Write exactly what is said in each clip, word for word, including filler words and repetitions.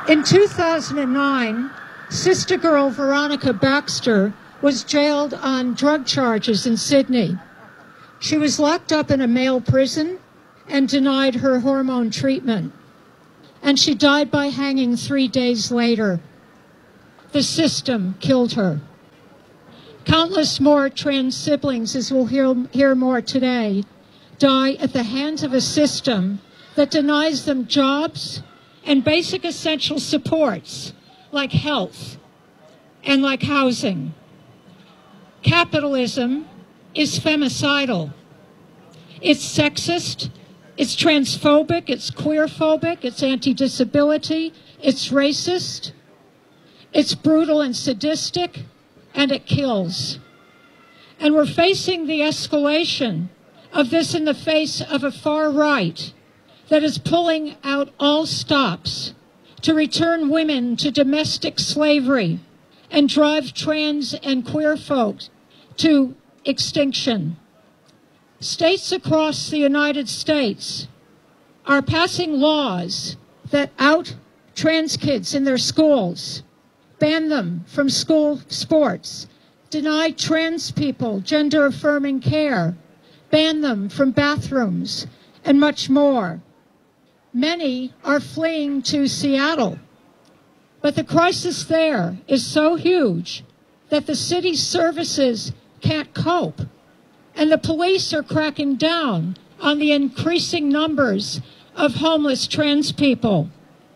In two thousand nine, sister girl Veronica Baxter was jailed on drug charges in Sydney. She was locked up in a male prison and denied her hormone treatment. And she died by hanging three days later. The system killed her. Countless more trans siblings, as we'll hear, hear more today, die at the hands of a system that denies them jobs and basic essential supports like health and like housing. Capitalism is femicidal. It's sexist, it's transphobic, it's queerphobic, it's anti-disability, it's racist, it's brutal and sadistic, and it kills. And we're facing the escalation of this in the face of a far right that is pulling out all stops to return women to domestic slavery and drive trans and queer folks to extinction. States across the United States are passing laws that out trans kids in their schools, ban them from school sports, deny trans people gender-affirming care, ban them from bathrooms, and much more. Many are fleeing to Seattle, but the crisis there is so huge that the city's services can't cope, and the police are cracking down on the increasing numbers of homeless trans people.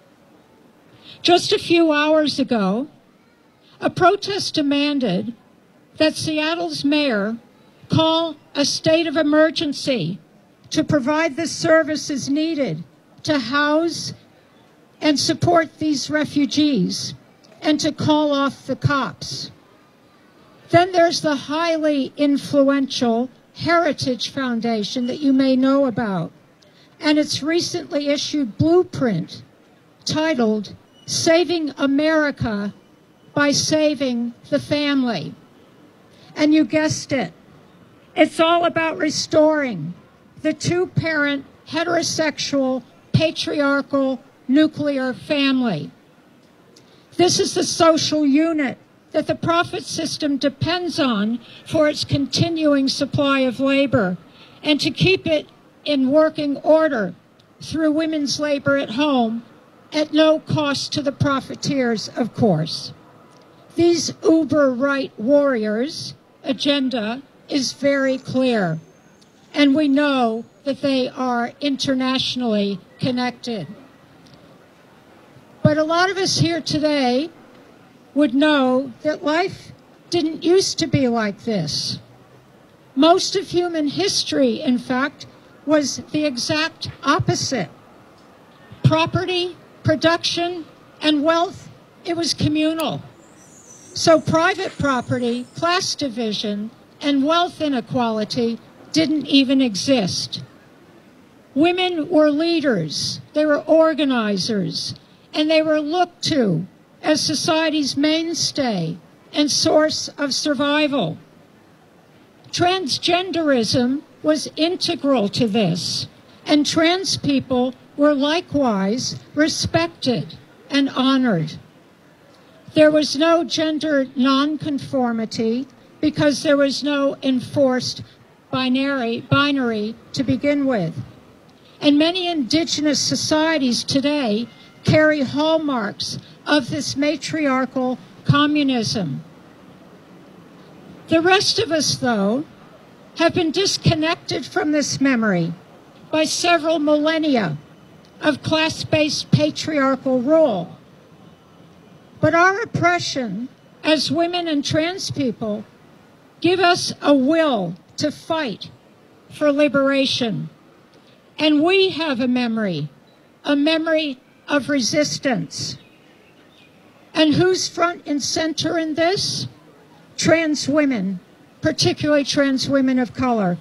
Just a few hours ago, a protest demanded that Seattle's mayor call a state of emergency to provide the services needed to house and support these refugees and to call off the cops. Then there's the highly influential Heritage Foundation that you may know about, and its recently issued blueprint titled Saving America by Saving the Family. And you guessed it, it's all about restoring the two-parent, heterosexual, patriarchal, nuclear family. This is the social unit that the profit system depends on for its continuing supply of labor and to keep it in working order through women's labor at home at no cost to the profiteers, of course. These uber-right warriors' agenda is very clear, and we know that they are internationally connected. But a lot of us here today would know that life didn't used to be like this. Most of human history, in fact, was the exact opposite. Property, production, and wealth, it was communal. So private property, class division, and wealth inequality didn't even exist. Women were leaders, they were organizers, and they were looked to as society's mainstay and source of survival. Transgenderism was integral to this, and trans people were likewise respected and honored. There was no gender nonconformity because there was no enforced binary, binary to begin with. And many indigenous societies today carry hallmarks of this matriarchal communism. The rest of us, though, have been disconnected from this memory by several millennia of class-based patriarchal rule. But our oppression as women and trans people give us a will to fight for liberation. And we have a memory, a memory of resistance. And who's front and center in this? Trans women, particularly trans women of color.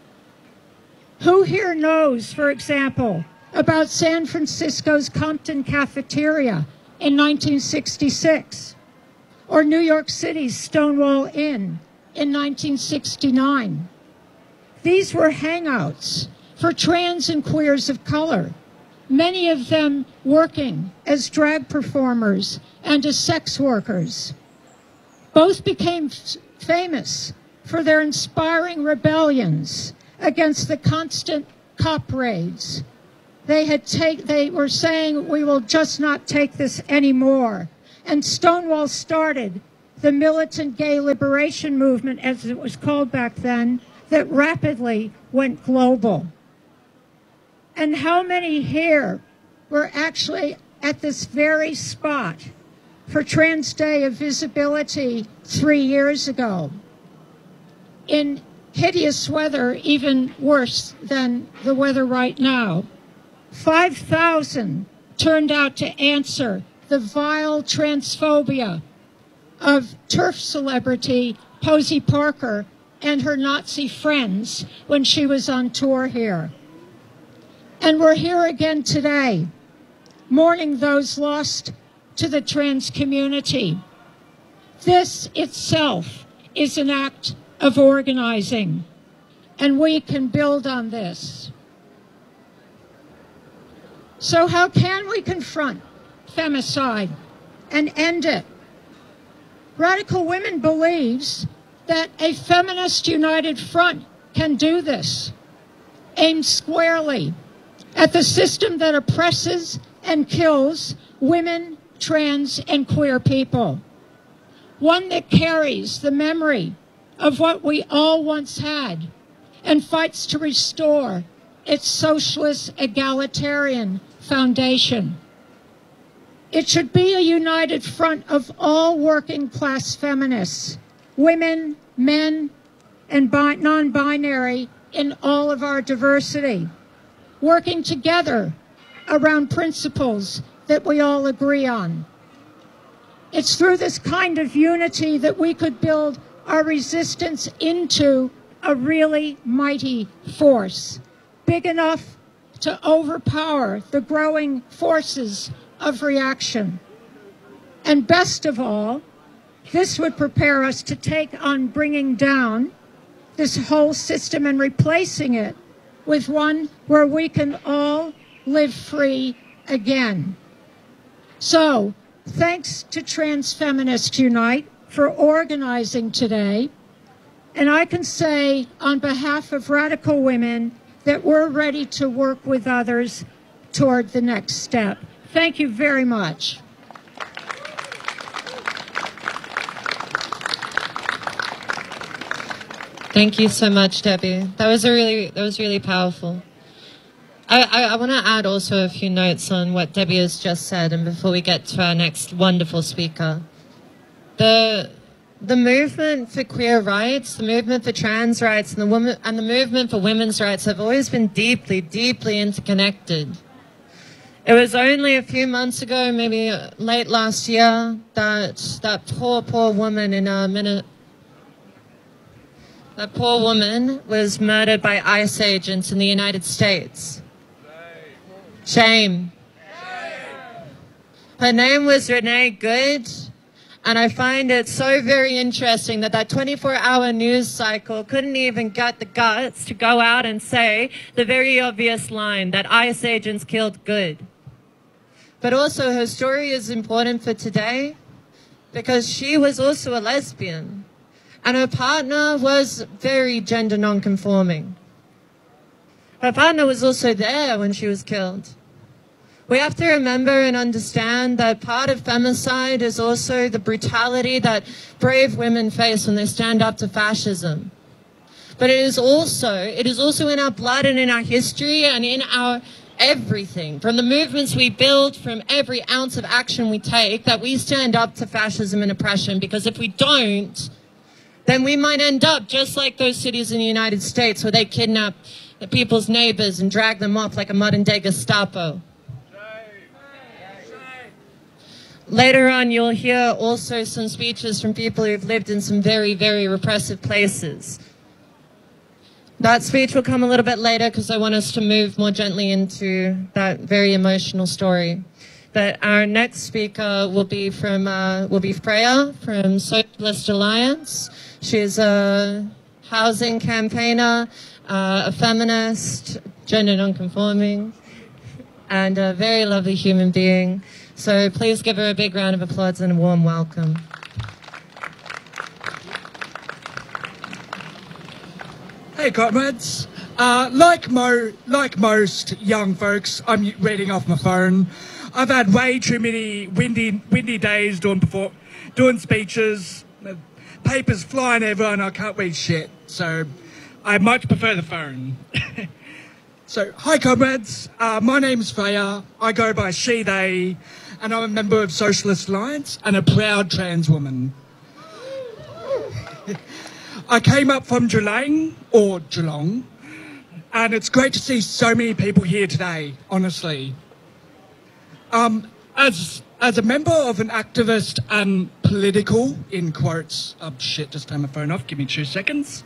Who here knows, for example, about San Francisco's Compton Cafeteria in nineteen sixty-six, or New York City's Stonewall Inn in nineteen sixty-nine? These were hangouts for trans and queers of color, many of them working as drag performers and as sex workers. Both became f- famous for their inspiring rebellions against the constant cop raids. They had take, they were saying, we will just not take this anymore. And Stonewall started the militant gay liberation movement, as it was called back then, that rapidly went global. And how many here were actually at this very spot for Trans Day of Visibility three years ago, in hideous weather, even worse than the weather right now? five thousand turned out to answer the vile transphobia of turf celebrity Posey Parker and her Nazi friends when she was on tour here. And we're here again today, mourning those lost to the trans community. This itself is an act of organizing, and we can build on this. So how can we confront femicide and end it? Radical Women believes that a feminist united front can do this, aimed squarely at the system that oppresses and kills women, trans, and queer people. One that carries the memory of what we all once had and fights to restore its socialist egalitarian foundation. It should be a united front of all working class feminists, women, men, and bi- non-binary in all of our diversity, working together around principles that we all agree on. It's through this kind of unity that we could build our resistance into a really mighty force, big enough to overpower the growing forces of reaction. And best of all, this would prepare us to take on bringing down this whole system and replacing it with one where we can all live free again. So, thanks to Trans Feminists Unite for organizing today. And I can say on behalf of Radical Women that we're ready to work with others toward the next step. Thank you very much. Thank you so much, Debbie. That was a really that was really powerful. I, I, I want to add also a few notes on what Debbie has just said, and before we get to our next wonderful speaker. The the movement for queer rights, the movement for trans rights, and the woman and the movement for women's rights have always been deeply, deeply interconnected. It was only a few months ago, maybe late last year, that that poor, poor woman in a minute. That poor woman was murdered by ICE agents in the United States. Shame. Her name was Renee Good, and I find it so very interesting that that twenty-four hour news cycle couldn't even get the guts to go out and say the very obvious line that ICE agents killed Good. But also her story is important for today because she was also a lesbian. And her partner was very gender non-conforming. Her partner was also there when she was killed. We have to remember and understand that part of femicide is also the brutality that brave women face when they stand up to fascism. But it is also, it is also in our blood and in our history and in our everything, from the movements we build, from every ounce of action we take, that we stand up to fascism and oppression, because if we don't, then we might end up just like those cities in the United States where they kidnap the people's neighbors and drag them off like a modern-day Gestapo. Later on, you'll hear also some speeches from people who've lived in some very, very repressive places. That speech will come a little bit later because I want us to move more gently into that very emotional story. But our next speaker will be from uh, will be Freya from Socialist Alliance. She's a housing campaigner, uh, a feminist, gender non-conforming. and a very lovely human being. So please give her a big round of applause and a warm welcome. Hey comrades, uh, like, mo like most young folks, I'm reading off my phone. I've had way too many windy, windy days doing, before, doing speeches, papers flying everywhere and I can't read shit, so I much prefer the phone. So, hi comrades, uh, my name's Freya, I go by she, they, and I'm a member of Socialist Alliance and a proud trans woman. I came up from Geelong, or Geelong, and it's great to see so many people here today, honestly. Um, as, as a member of an activist and political, in quotes, oh shit, just turn my phone off, give me two seconds.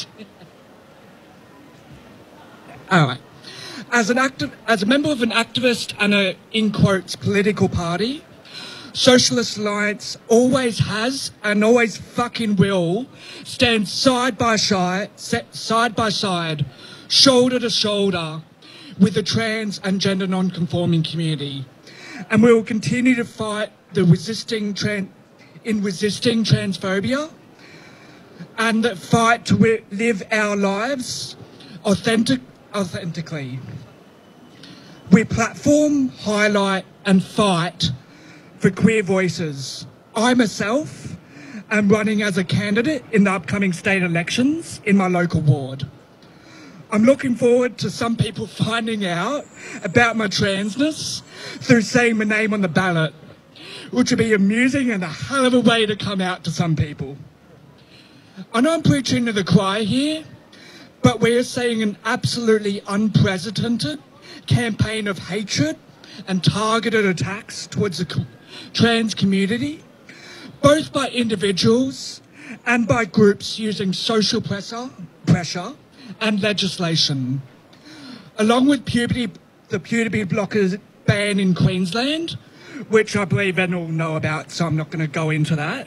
Alright. As, an active, as a member of an activist and a, in quotes, political party, Socialist Alliance always has and always fucking will stand side by side, side by side, shoulder to shoulder with the trans and gender non-conforming community. And we will continue to fight the resisting tran in resisting transphobia and the fight to live our lives authentic authentically. We platform, highlight and fight for queer voices. I myself am running as a candidate in the upcoming state elections in my local ward. I'm looking forward to some people finding out about my transness through saying my name on the ballot, which would be amusing and a hell of a way to come out to some people. I know I'm preaching to the choir here, but we're seeing an absolutely unprecedented campaign of hatred and targeted attacks towards the trans community, both by individuals and by groups using social pressure, pressure and legislation. Along with puberty, the puberty blockers ban in Queensland, which I believe everyone will know about, so I'm not going to go into that.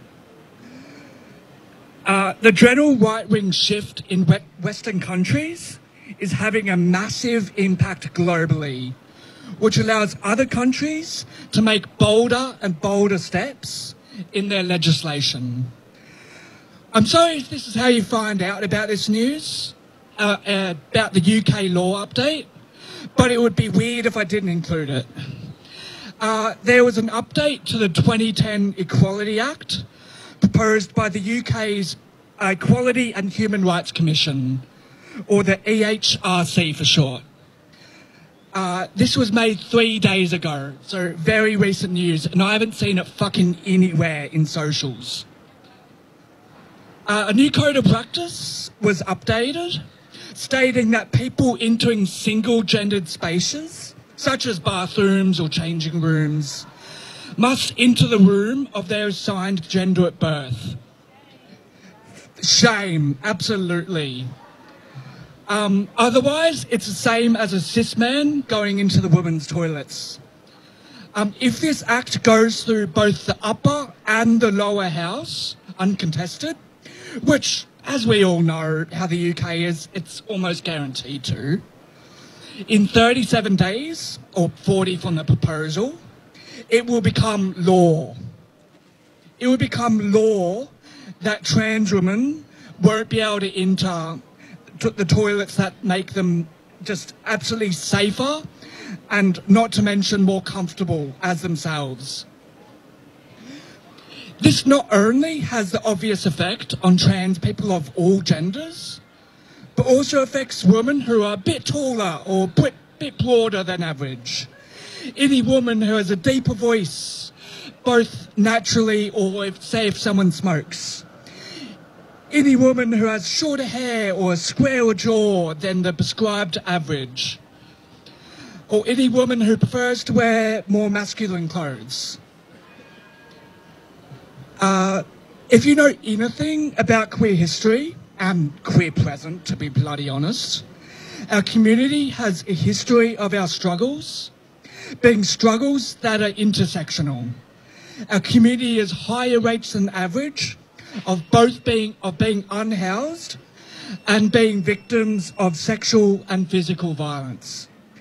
Uh, the general right-wing shift in Western countries is having a massive impact globally, which allows other countries to make bolder and bolder steps in their legislation. I'm sorry if this is how you find out about this news, uh, uh, about the U K law update, but it would be weird if I didn't include it. Uh, there was an update to the twenty ten Equality Act proposed by the U K's Equality and Human Rights Commission, or the E H R C for short. Uh, this was made three days ago, so very recent news, and I haven't seen it fucking anywhere in socials. Uh, a new code of practice was updated, stating that people entering single-gendered spaces, such as bathrooms or changing rooms, must enter the room of their assigned gender at birth. Shame, absolutely. Um, otherwise, it's the same as a cis man going into the women's toilets. Um, if this act goes through both the upper and the lower house, uncontested, which, as we all know how the U K is, it's almost guaranteed to, in thirty-seven days, or forty from the proposal, it will become law. It will become law that trans women won't be able to enter the toilets that make them just absolutely safer and not to mention more comfortable as themselves. This not only has the obvious effect on trans people of all genders, but also affects women who are a bit taller or a bit, bit broader than average. Any woman who has a deeper voice, both naturally or if, say if someone smokes. Any woman who has shorter hair or a squarer jaw than the prescribed average. Or any woman who prefers to wear more masculine clothes. Uh, if you know anything about queer history, and queer present, to be bloody honest, our community has a history of our struggles, being struggles that are intersectional. Our community has higher rates than average of both being of being unhoused and being victims of sexual and physical violence.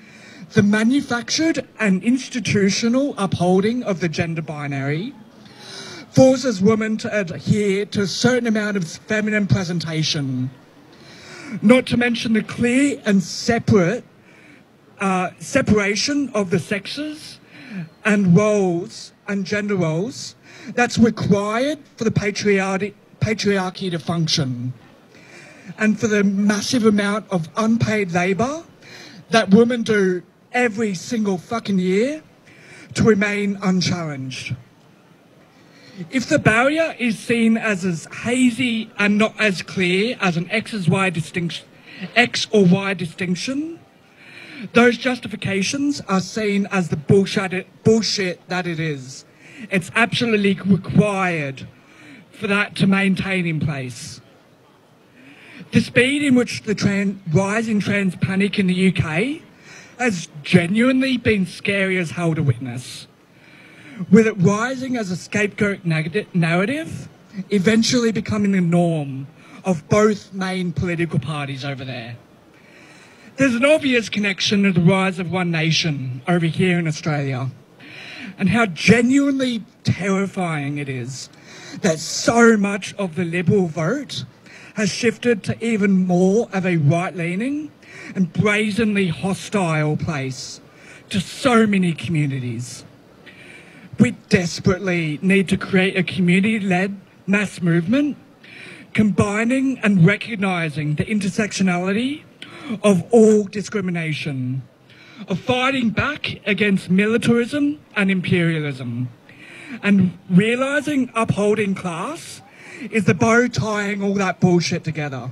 The manufactured and institutional upholding of the gender binary forces women to adhere to a certain amount of feminine presentation, not to mention the clear and separate uh, separation of the sexes and roles and gender roles that's required for the patriarchy, patriarchy to function, and for the massive amount of unpaid labour that women do every single fucking year to remain unchallenged. If the barrier is seen as as hazy and not as clear as an X as Y distinction, X or Y distinction, those justifications are seen as the bullshit, bullshit that it is. It's absolutely required for that to maintain in place. The speed in which the trans, rise in trans panic in the U K has genuinely been scary as hell to witness, with it rising as a scapegoat narrative, eventually becoming the norm of both main political parties over there. There's an obvious connection to the rise of One Nation over here in Australia, and how genuinely terrifying it is that so much of the Liberal vote has shifted to even more of a right-leaning and brazenly hostile place to so many communities. We desperately need to create a community-led mass movement combining and recognising the intersectionality of all discrimination, of fighting back against militarism and imperialism, and realising upholding class is the bow tying all that bullshit together.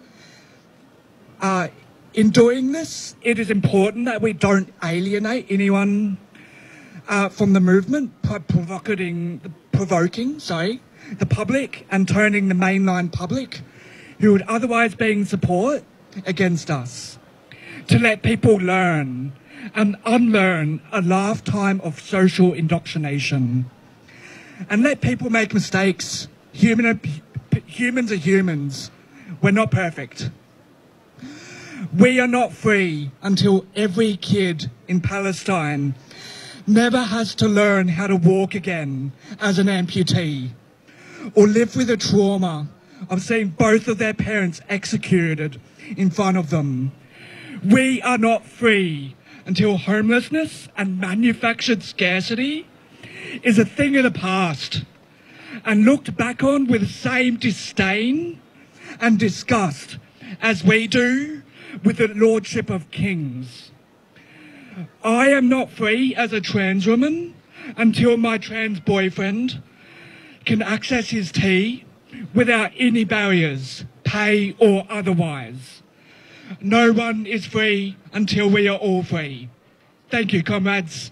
Uh, in doing this, it is important that we don't alienate anyone uh, from the movement by provoking, provoking sorry, the public and turning the mainline public, who would otherwise be in support, against us. To let people learn and unlearn a lifetime of social indoctrination. And let people make mistakes. Human, humans are humans. We're not perfect. We are not free until every kid in Palestine never has to learn how to walk again as an amputee, or live with the trauma of seeing both of their parents executed in front of them. We are not free until homelessness and manufactured scarcity is a thing of the past and looked back on with the same disdain and disgust as we do with the lordship of kings. I am not free as a trans woman until my trans boyfriend can access his tea without any barriers, pay or otherwise. No one is free until we are all free. Thank you, comrades.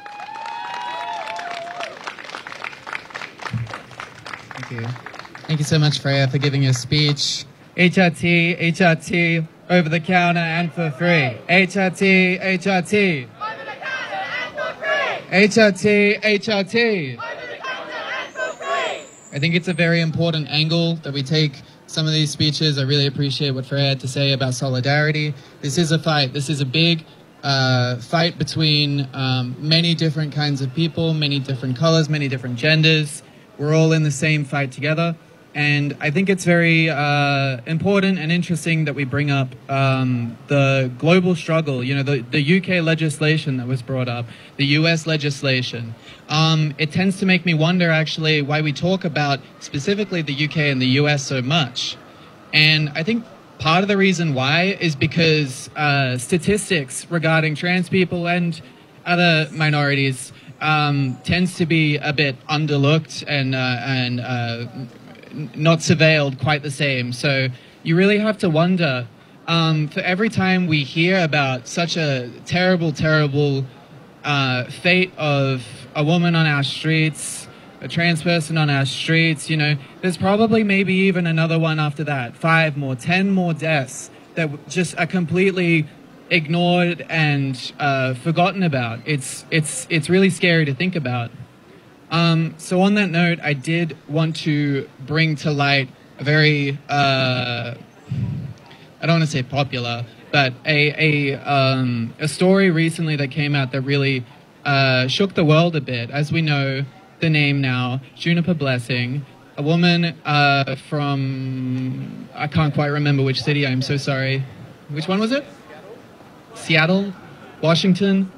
Thank you. Thank you so much, Freya, for giving your speech. H R T, H R T, over the counter and for free. H R T, H R T. Over the counter and for free. H R T, H R T. Over the counter and for free. I think it's a very important angle that we take some of these speeches. I really appreciate what Freya had to say about solidarity. This is a fight. This is a big uh, fight between um, many different kinds of people, many different colors, many different genders. We're all in the same fight together. And I think it's very uh, important and interesting that we bring up um, the global struggle, you know, the, the U K legislation that was brought up, the U S legislation. Um, it tends to make me wonder, actually, why we talk about specifically the U K and the U S so much. And I think part of the reason why is because uh, statistics regarding trans people and other minorities um, tends to be a bit underlooked and, uh, and uh, not surveilled quite the same. So you really have to wonder, um, for every time we hear about such a terrible, terrible uh, fate of a woman on our streets, a trans person on our streets, you know, there's probably maybe even another one after that, five more, ten more deaths that just are completely ignored and uh, forgotten about. It's, it's, it's really scary to think about. Um, so on that note, I did want to bring to light a very, uh, I don't want to say popular, but a, a, um, a story recently that came out that really uh, shook the world a bit. As we know, the name now, Juniper Blessing, a woman uh, from, I can't quite remember which city, I'm so sorry. Which one was it? Seattle? Washington?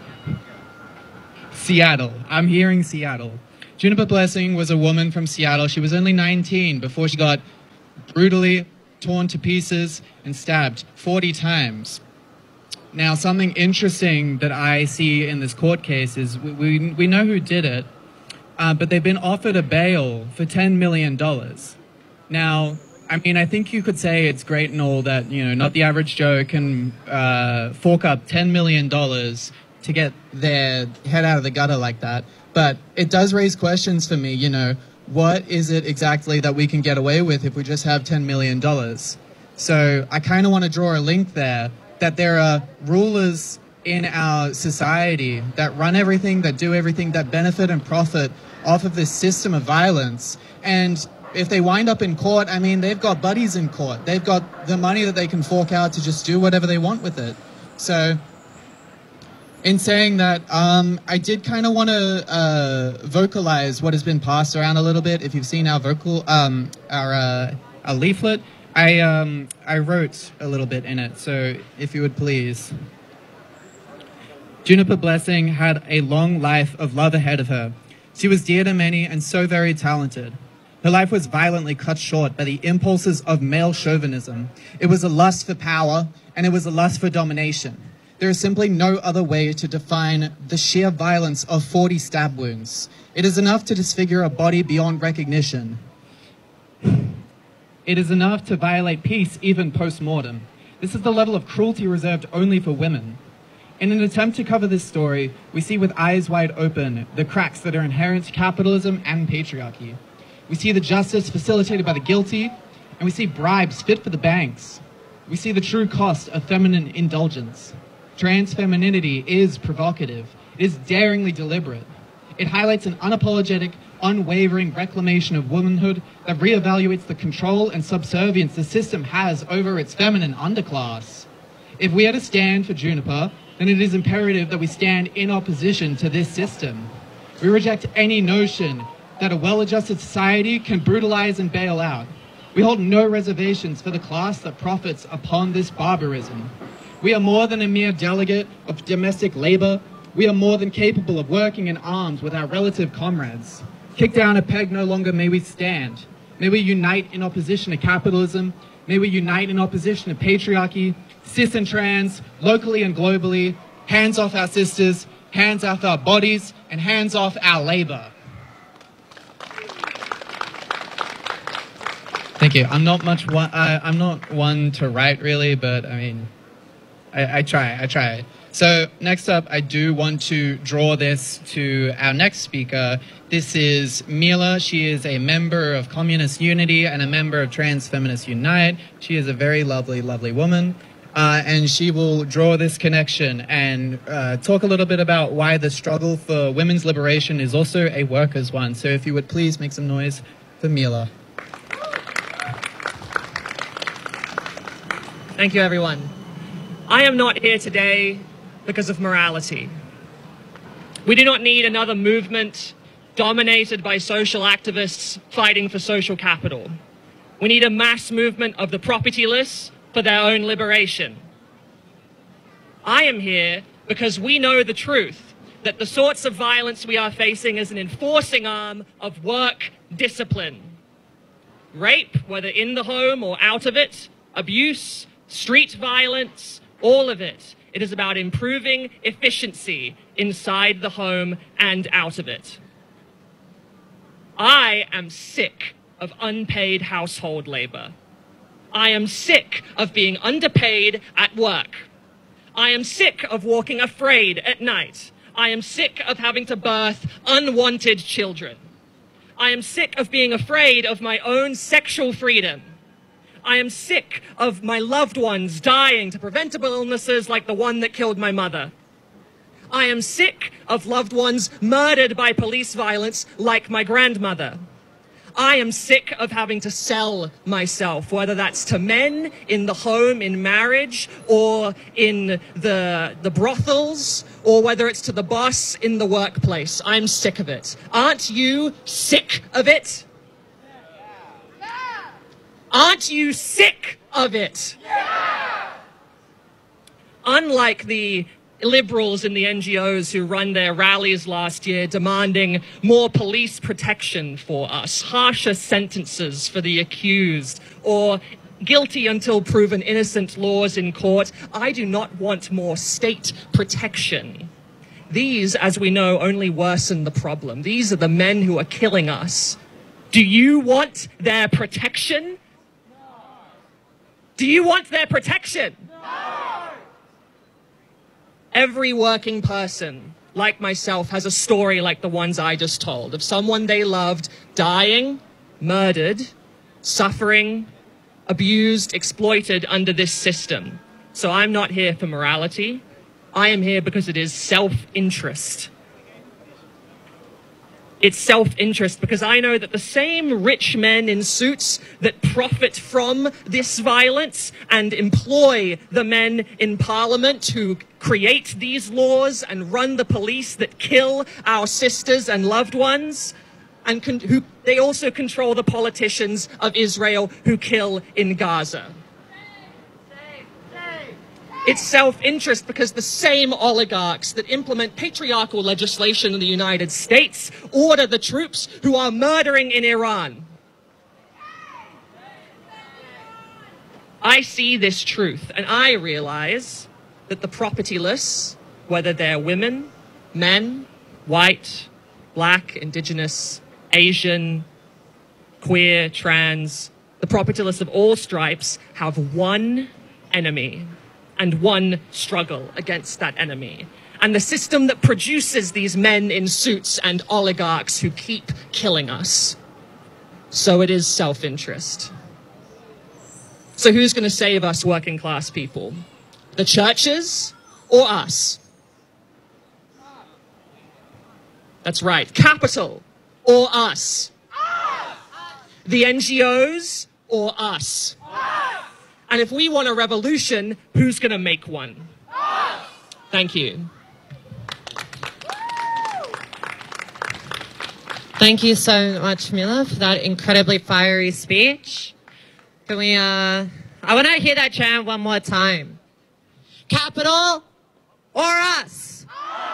Seattle. I'm hearing Seattle. Juniper Blessing was a woman from Seattle. She was only nineteen before she got brutally torn to pieces and stabbed forty times. Now, something interesting that I see in this court case is we, we, we know who did it, uh, but they've been offered a bail for ten million dollars. Now, I mean, I think you could say it's great and all that, you know, not the average Joe can uh, fork up ten million dollars to get their head out of the gutter like that. But it does raise questions for me, you know, what is it exactly that we can get away with if we just have ten million dollars? So I kind of want to draw a link there, that there are rulers in our society that run everything, that do everything, that benefit and profit off of this system of violence. And if they wind up in court, I mean, they've got buddies in court. They've got the money that they can fork out to just do whatever they want with it. So in saying that, um, I did kind of want to uh, vocalize what has been passed around a little bit. If you've seen our vocal, um, our, uh, our leaflet, I, um, I wrote a little bit in it. So if you would please. Juniper Blessing had a long life of love ahead of her. She was dear to many and so very talented. Her life was violently cut short by the impulses of male chauvinism. It was a lust for power, and it was a lust for domination. There is simply no other way to define the sheer violence of forty stab wounds. It is enough to disfigure a body beyond recognition. It is enough to violate peace even post-mortem. This is the level of cruelty reserved only for women. In an attempt to cover this story, we see with eyes wide open the cracks that are inherent to capitalism and patriarchy. We see the justice facilitated by the guilty, and we see bribes fit for the banks. We see the true cost of feminine indulgence. Trans femininity is provocative. It is daringly deliberate. It highlights an unapologetic, unwavering reclamation of womanhood that reevaluates the control and subservience the system has over its feminine underclass. If we are to stand for Juniper, then it is imperative that we stand in opposition to this system. We reject any notion that a well-adjusted society can brutalize and bail out. We hold no reservations for the class that profits upon this barbarism. We are more than a mere delegate of domestic labor. We are more than capable of working in arms with our relative comrades. Kick down a peg, no longer may we stand. May we unite in opposition to capitalism. May we unite in opposition to patriarchy, cis and trans, locally and globally. Hands off our sisters, hands off our bodies, and hands off our labor. Thank you. I'm not much one, uh, I'm not one to write really, but I mean, I, I try, I try. So next up, I do want to draw this to our next speaker. This is Mila. She is a member of Communist Unity and a member of Trans Feminists Unite. She is a very lovely, lovely woman. Uh, and she will draw this connection and uh, talk a little bit about why the struggle for women's liberation is also a workers' one. So if you would please make some noise for Mila. Thank you, everyone. I am not here today because of morality. We do not need another movement dominated by social activists fighting for social capital. We need a mass movement of the propertyless for their own liberation. I am here because we know the truth, that the sorts of violence we are facing is an enforcing arm of work discipline. Rape, whether in the home or out of it, abuse, street violence, all of it. It is about improving efficiency inside the home and out of it. I am sick of unpaid household labor. I am sick of being underpaid at work. I am sick of walking afraid at night. I am sick of having to birth unwanted children. I am sick of being afraid of my own sexual freedom. I am sick of my loved ones dying to preventable illnesses like the one that killed my mother. I am sick of loved ones murdered by police violence like my grandmother. I am sick of having to sell myself, whether that's to men in the home, in marriage, or in the, the brothels, or whether it's to the boss in the workplace. I'm sick of it. Aren't you sick of it? Aren't you sick of it? Unlike the liberals and the N G Os who run their rallies last year demanding more police protection for us, harsher sentences for the accused, or guilty until proven innocent laws in court, I do not want more state protection. These, as we know, only worsen the problem. These are the men who are killing us. Do you want their protection? Do you want their protection? No! Every working person, like myself, has a story like the ones I just told, of someone they loved dying, murdered, suffering, abused, exploited under this system. So I'm not here for morality. I am here because it is self-interest. It's self-interest because I know that the same rich men in suits that profit from this violence and employ the men in parliament who create these laws and run the police that kill our sisters and loved ones, and con- who they also control the politicians of Israel who kill in Gaza. It's self-interest because the same oligarchs that implement patriarchal legislation in the United States order the troops who are murdering in Iran. I see this truth and I realize that the propertyless, whether they're women, men, white, black, indigenous, Asian, queer, trans, the propertyless of all stripes have one enemy and one struggle against that enemy. And the system that produces these men in suits and oligarchs who keep killing us. So it is self-interest. So who's going to save us working class people? The churches or us? That's right. Capital or us? The N G Os or us? And if we want a revolution, who's going to make one? Thank you. Thank you so much, Mila, for that incredibly fiery speech. Can we, uh, I want to hear that chant one more time. Capital or us?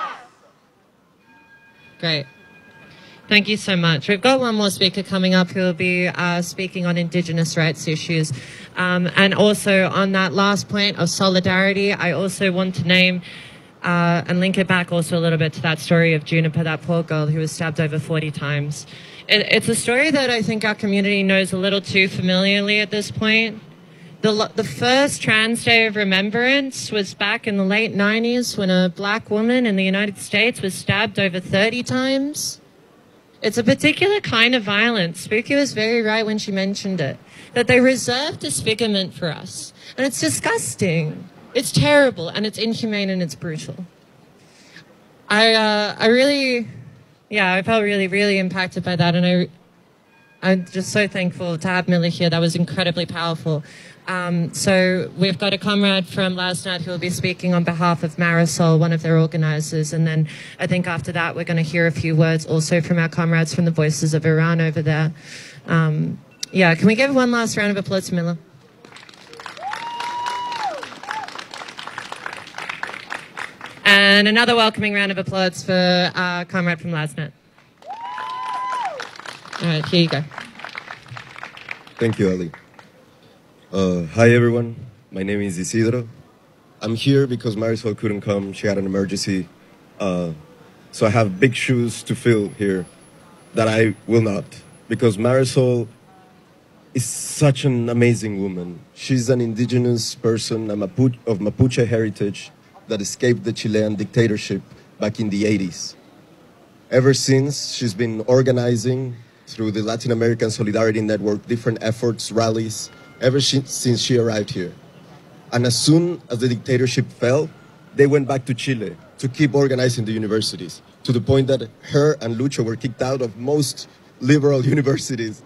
Great. Thank you so much. We've got one more speaker coming up who will be uh, speaking on Indigenous rights issues. Um, and also on that last point of solidarity, I also want to name uh, and link it back also a little bit to that story of Juniper, that poor girl who was stabbed over forty times. It, it's a story that I think our community knows a little too familiarly at this point. The, the first Trans Day of Remembrance was back in the late nineties when a black woman in the United States was stabbed over thirty times. It's a particular kind of violence. Spooky was very right when she mentioned it, that they reserve disfigurement for us. And it's disgusting. It's terrible, and it's inhumane, and it's brutal. I, uh, I really, yeah, I felt really, really impacted by that, and I, I'm just so thankful to have Mila here. That was incredibly powerful. Um, so we've got a comrade from LASNAT who will be speaking on behalf of Marisol, one of their organizers. And then I think after that, we're going to hear a few words also from our comrades from the Voices of Iran over there. Um, yeah, can we give one last round of applause to Mila? And another welcoming round of applause for our comrade from LASNAT. All right, here you go. Thank you, Ali. Uh, hi, everyone. My name is Isidro. I'm here because Marisol couldn't come. She had an emergency. Uh, so I have big shoes to fill here that I will not. Because Marisol is such an amazing woman. She's an indigenous person a Mapu- of Mapuche heritage that escaped the Chilean dictatorship back in the eighties. Ever since, she's been organizing through the Latin American Solidarity Network different efforts, rallies, ever since she arrived here. And as soon as the dictatorship fell, they went back to Chile to keep organizing the universities, to the point that her and Lucho were kicked out of most liberal universities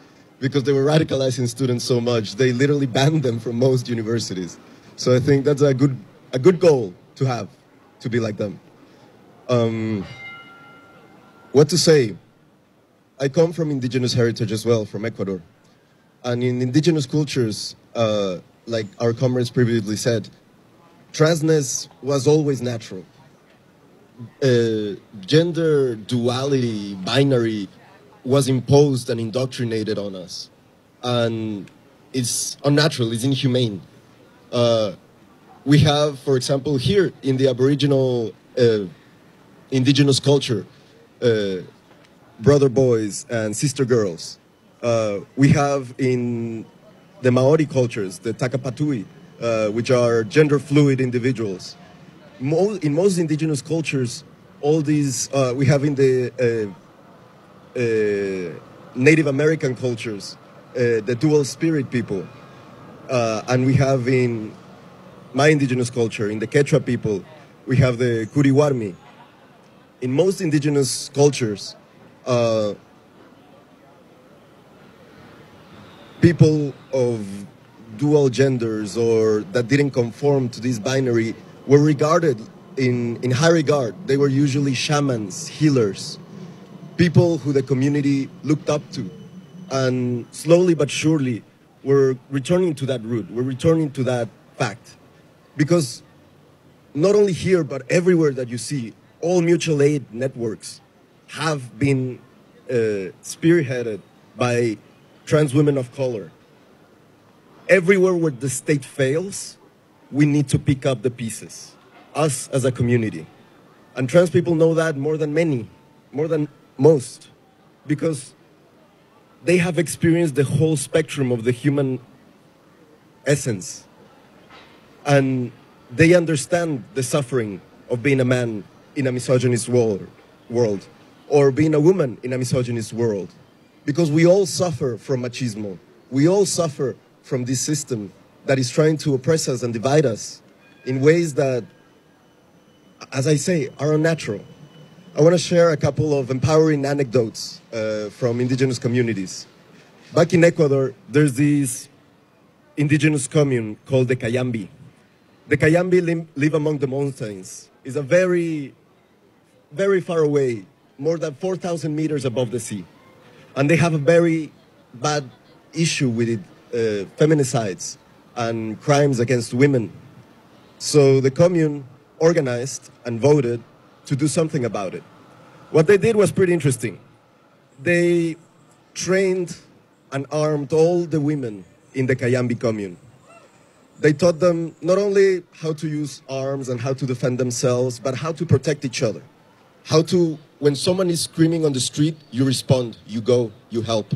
because they were radicalizing students so much, they literally banned them from most universities. So I think that's a good, a good goal to have, to be like them. Um, what to say? I come from indigenous heritage as well, from Ecuador. And in indigenous cultures, uh, like our comrades previously said, transness was always natural. Uh, gender duality, binary, was imposed and indoctrinated on us. And it's unnatural, it's inhumane. Uh, we have, for example, here in the Aboriginal uh, indigenous culture, uh, brother boys and sister girls. Uh, we have in the Maori cultures, the Takapatui, uh, which are gender fluid individuals. Mo in most indigenous cultures, all these, uh, we have in the uh, uh, Native American cultures, uh, the dual spirit people. Uh, and we have in my indigenous culture, in the Quechua people, we have the Kuriwarmi. In most indigenous cultures, uh, people of dual genders or that didn't conform to this binary were regarded in, in high regard. They were usually shamans, healers, people who the community looked up to. And slowly but surely, we're returning to that root. We're returning to that fact. Because not only here, but everywhere that you see, all mutual aid networks have been uh, spearheaded by trans women of color. Everywhere where the state fails, we need to pick up the pieces, us as a community. And trans people know that more than many, more than most, because they have experienced the whole spectrum of the human essence. And they understand the suffering of being a man in a misogynist world, world, or being a woman in a misogynist world. Because we all suffer from machismo. We all suffer from this system that is trying to oppress us and divide us in ways that, as I say, are unnatural. I want to share a couple of empowering anecdotes uh, from indigenous communities. Back in Ecuador, there's this indigenous commune called the Cayambi. The Cayambi li live among the mountains. It's a very, very far away, more than four thousand meters above the sea. And they have a very bad issue with it, uh, feminicides and crimes against women. So the commune organized and voted to do something about it. What they did was pretty interesting. They trained and armed all the women in the Cayambi commune. They taught them not only how to use arms and how to defend themselves, but how to protect each other. How to, when someone is screaming on the street, you respond, you go, you help.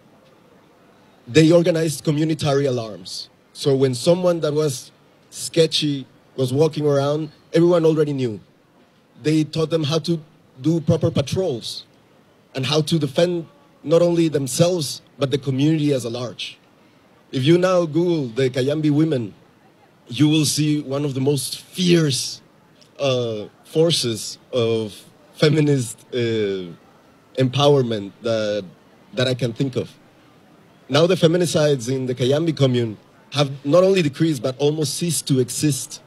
They organized communitary alarms. So when someone that was sketchy was walking around, everyone already knew. They taught them how to do proper patrols and how to defend not only themselves, but the community as a large. If you now Google the Cayambi women, you will see one of the most fierce uh, forces of feminist uh, empowerment that, that I can think of. Now the feminicides in the Cayambi commune have not only decreased, but almost ceased to exist.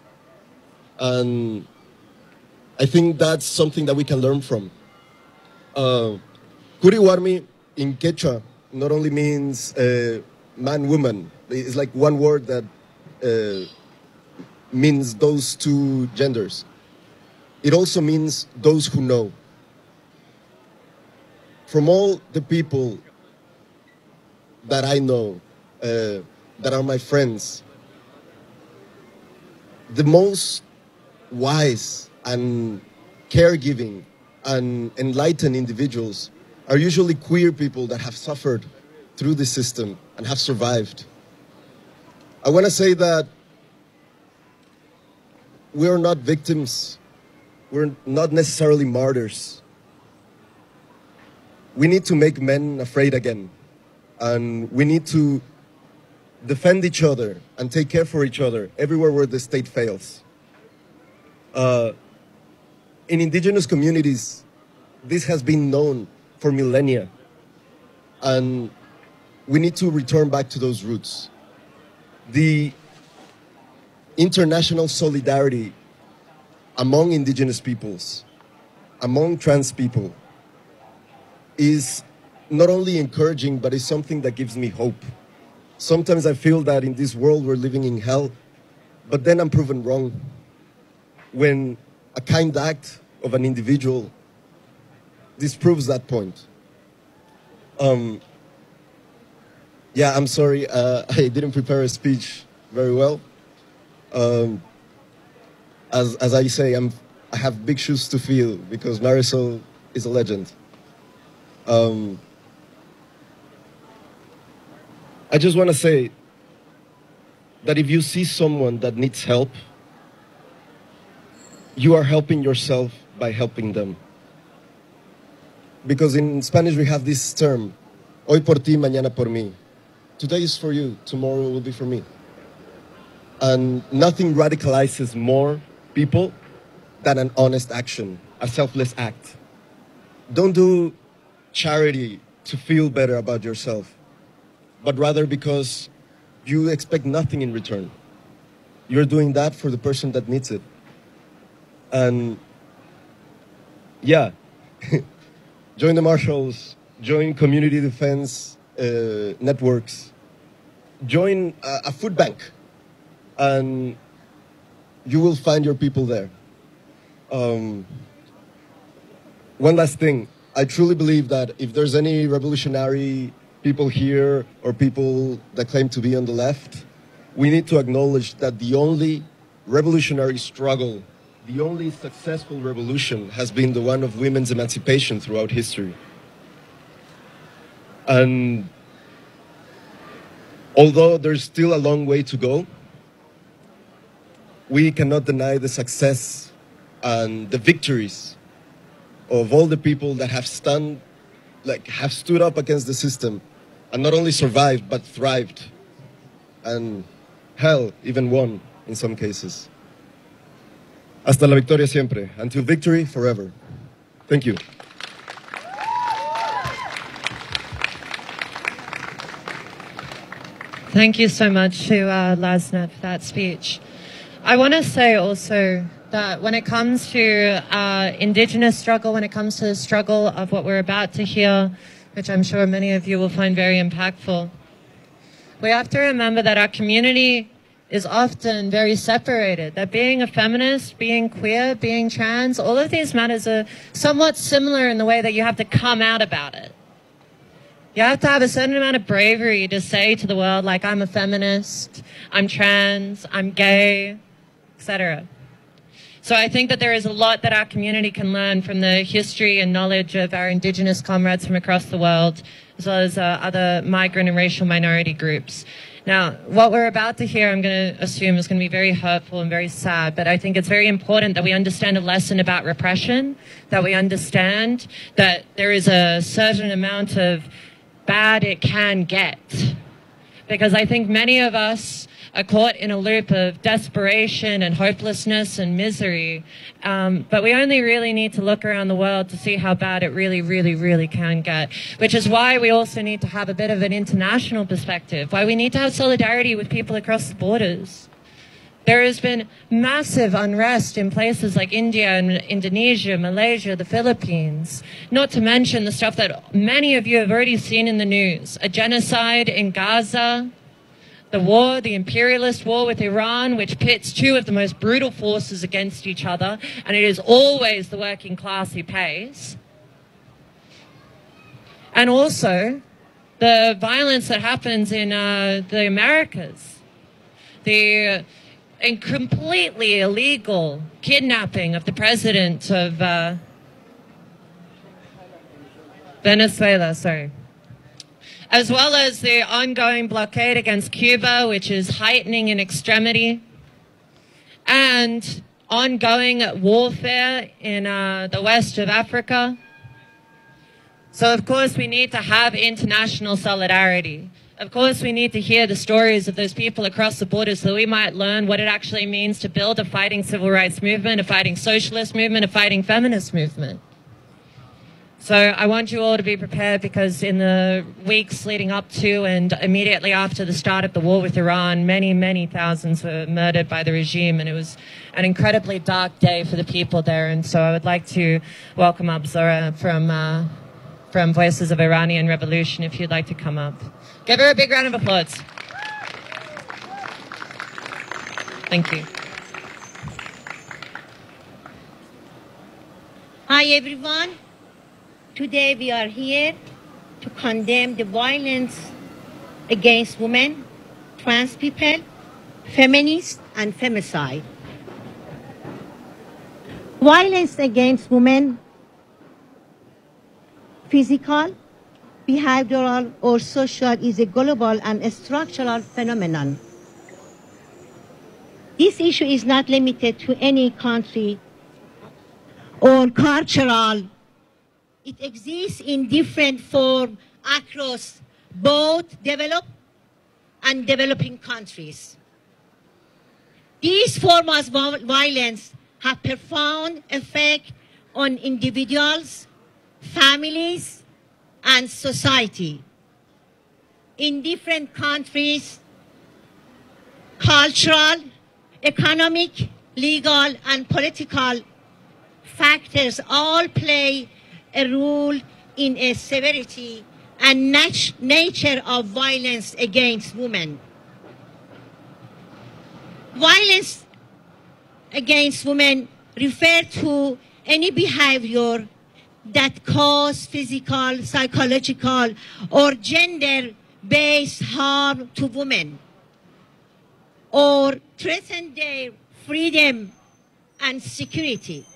And I think that's something that we can learn from. Uh, Kuriwarmi in Quechua not only means uh, man, woman. It's like one word that uh, means those two genders. It also means those who know. From all the people that I know, uh, that are my friends, the most wise and caregiving and enlightened individuals are usually queer people that have suffered through the system and have survived. I want to say that we are not victims. We're not necessarily martyrs. We need to make men afraid again. And we need to defend each other and take care for each other everywhere where the state fails. Uh, in indigenous communities, this has been known for millennia. And we need to return back to those roots. The international solidarity among indigenous peoples, among trans people, is not only encouraging, but is something that gives me hope. Sometimes I feel that in this world we're living in hell, but then I'm proven wrong when a kind act of an individual disproves that point. Um, yeah, I'm sorry, uh, I didn't prepare a speech very well. Um, as, as I say, I'm, I have big shoes to fill because Marisol is a legend. Um, I just want to say that if you see someone that needs help, you are helping yourself by helping them. Because in Spanish we have this term, hoy por ti, mañana por mí. Today is for you, tomorrow will be for me. And nothing radicalizes more people than an honest action, a selfless act. Don't do charity to feel better about yourself, but rather because you expect nothing in return. You're doing that for the person that needs it. And yeah, join the marshals, join community defense uh, networks, join a, a food bank, and you will find your people there. Um, one last thing, I truly believe that if there's any revolutionary people here or people that claim to be on the left, we need to acknowledge that the only revolutionary struggle, the only successful revolution has been the one of women's emancipation throughout history. And although there's still a long way to go, we cannot deny the success and the victories of all the people that have stand, like have stood up against the system and not only survived but thrived, and hell, even won in some cases. Hasta la victoria siempre. Until victory, forever. Thank you. Thank you so much to uh, Lasna for that speech. I want to say also that when it comes to uh, Indigenous struggle, when it comes to the struggle of what we're about to hear, which I'm sure many of you will find very impactful, we have to remember that our community is often very separated, that being a feminist, being queer, being trans, all of these matters are somewhat similar in the way that you have to come out about it. You have to have a certain amount of bravery to say to the world, like, I'm a feminist, I'm trans, I'm gay, et cetera. So I think that there is a lot that our community can learn from the history and knowledge of our Indigenous comrades from across the world, as well as uh, other migrant and racial minority groups. Now, what we're about to hear, I'm going to assume, is going to be very hurtful and very sad, but I think it's very important that we understand a lesson about repression, that we understand that there is a certain amount of bad it can get. Because I think many of us are caught in a loop of desperation and hopelessness and misery, um, but we only really need to look around the world to see how bad it really, really, really can get, which is why we also need to have a bit of an international perspective, why we need to have solidarity with people across the borders. There has been massive unrest in places like India and Indonesia, Malaysia, the Philippines, not to mention the stuff that many of you have already seen in the news, a genocide in Gaza, the war, the imperialist war with Iran, which pits two of the most brutal forces against each other, and it is always the working class who pays. And also the violence that happens in uh, the Americas, the uh, completely illegal kidnapping of the president of uh, Venezuela, sorry. As well as the ongoing blockade against Cuba, which is heightening in extremity, and ongoing warfare in uh, the west of Africa. So, of course, we need to have international solidarity. Of course, we need to hear the stories of those people across the border so that we might learn what it actually means to build a fighting civil rights movement, a fighting socialist movement, a fighting feminist movement. So I want you all to be prepared, because in the weeks leading up to and immediately after the start of the war with Iran, many, many thousands were murdered by the regime, and it was an incredibly dark day for the people there. And so I would like to welcome up Zora from, uh, from Voices of Iranian Revolution, if you'd like to come up. Give her a big round of applause. Thank you. Hi, everyone. Today we are here to condemn the violence against women, trans people, feminists, and femicide. Violence against women, physical, behavioral, or social, is a global and a structural phenomenon. This issue is not limited to any country or cultural. It exists in different forms across both developed and developing countries. These forms of violence have profound effect on individuals, families, and society. In different countries, cultural, economic, legal, and political factors all play a role in a severity and nat- nature of violence against women. Violence against women refer to any behavior that cause physical, psychological, or gender-based harm to women, or threaten their freedom and security.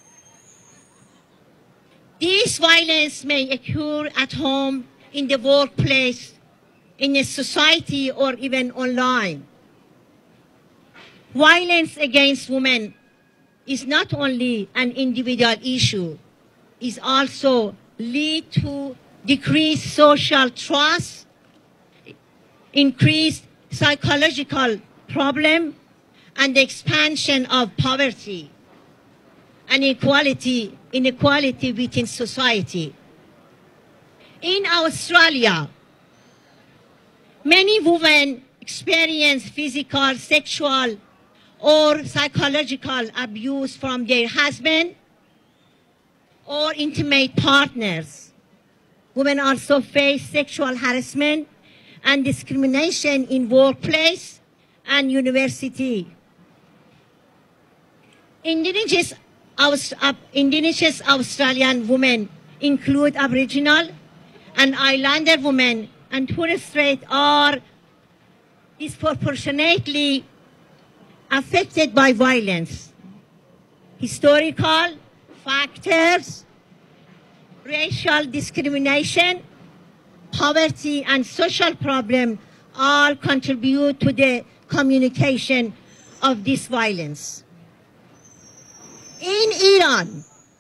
This violence may occur at home, in the workplace, in a society, or even online. Violence against women is not only an individual issue, it also leads to decreased social trust, increased psychological problem, and the expansion of poverty and inequality, inequality within society. In Australia, many women experience physical, sexual, or psychological abuse from their husband or intimate partners. Women also face sexual harassment and discrimination in workplace and university. Indigenous, Aust uh, Indigenous Australian women include Aboriginal and Islander women and Torres Strait are disproportionately affected by violence. Historical factors, racial discrimination, poverty, and social problems all contribute to the communication of this violence. In Iran,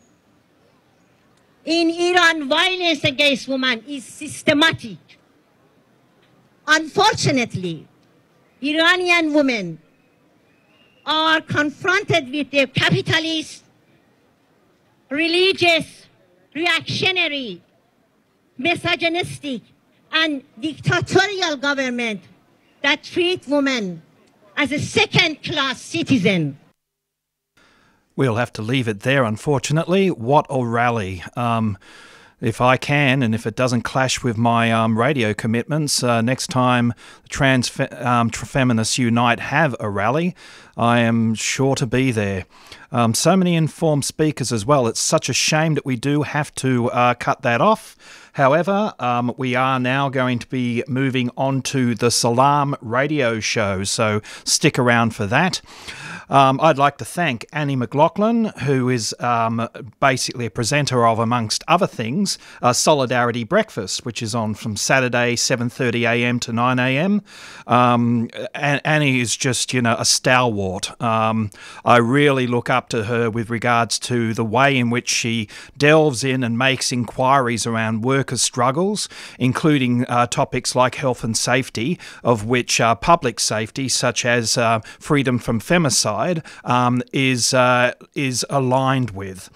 in Iran, violence against women is systematic. Unfortunately, Iranian women are confronted with the capitalist, religious, reactionary, misogynistic, and dictatorial government that treat women as a second-class citizen. We'll have to leave it there, unfortunately. What a rally. Um, if I can, and if it doesn't clash with my um, radio commitments, uh, next time the Trans Fe um, Feminists Unite have a rally, I am sure to be there. Um, so many informed speakers as well. It's such a shame that we do have to uh, cut that off. However, um, we are now going to be moving on to the Salam radio show, so stick around for that. Um, I'd like to thank Annie McLaughlin, who is um, basically a presenter of, amongst other things, uh, Solidarity Breakfast, which is on from Saturday, seven thirty a m to nine a m Um, Annie is just, you know, a stalwart. Um, I really look up to her with regards to the way in which she delves in and makes inquiries around workers' struggles, including uh, topics like health and safety, of which uh, public safety, such as uh, freedom from femicide, um, is uh, is aligned with.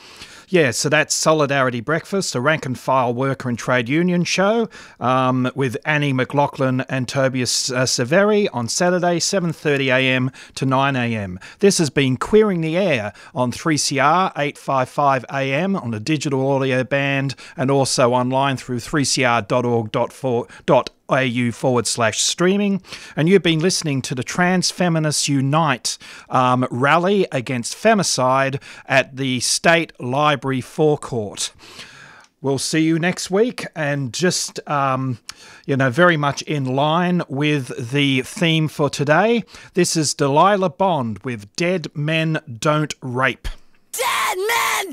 Yeah, so that's Solidarity Breakfast, a rank and file worker and trade union show um, with Annie McLaughlin and Tobias uh, Severi on Saturday, seven thirty a m to nine a m. This has been Queering the Air on three C R eight fifty-five A M on a digital audio band and also online through three c r dot org dot a u forward slash streaming. And you've been listening to the Trans Feminists Unite um, rally against femicide at the State Library forecourt. We'll see you next week, and just, um, you know, very much in line with the theme for today, this is Delilah Bond with Dead Men Don't Rape. Dead Men